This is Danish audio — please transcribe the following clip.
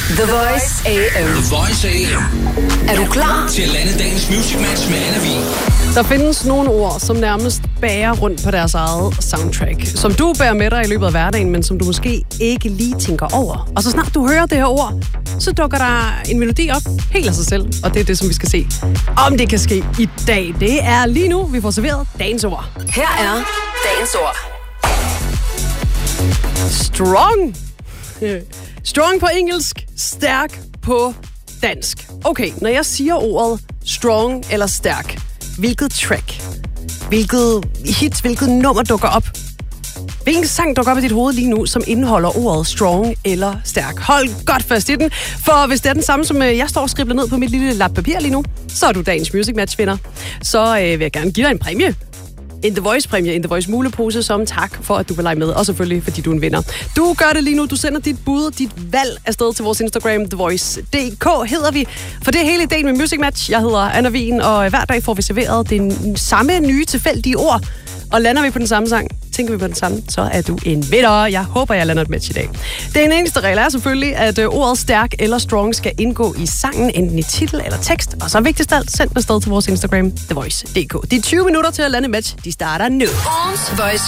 The Voice AM. The Voice AM. Er du klar til at lande dagens Music Match med Anna Vig? Der findes nogle ord, som nærmest bærer rundt på deres eget soundtrack. Som du bærer med dig i løbet af hverdagen, men som du måske ikke lige tænker over. Og så snart du hører det her ord, så dukker der en melodi op helt af sig selv. Og det er det, som vi skal se, om det kan ske i dag. Det er lige nu, vi får serveret dagens ord. Her er dagens ord. Strong. Strong på engelsk, stærk på dansk. Okay, når jeg siger ordet strong eller stærk, hvilket track, hvilket hit, hvilket nummer dukker op? Hvilken sang dukker op i dit hoved lige nu, som indeholder ordet strong eller stærk? Hold godt fast i den, for hvis det er den samme, som jeg står og skribler ned på mit lille lap papir lige nu, så er du dagens Music Match vinder. Så vil jeg gerne give dig en præmie. En The Voice-præmie, en The Voice mulepose som tak for, at du vil lege med, og selvfølgelig fordi du er en vinder. Du gør det lige nu, du sender dit bud, dit valg afsted til vores Instagram, TheVoice.dk hedder vi. For det er hele ideen med Music Match. Jeg hedder Anna Vig, og hver dag får vi serveret den samme nye tilfældige ord. Og lander vi på den samme sang, tænker vi på den samme, så er du en vinder. Jeg håber, jeg lander et match i dag. Den eneste regel er selvfølgelig, at ordet stærk eller strong skal indgå i sangen, enten i titel eller tekst. Og så vigtigst alt, send afsted til vores Instagram, TheVoice.dk. De 20 minutter til at lande match, de starter nu. Voice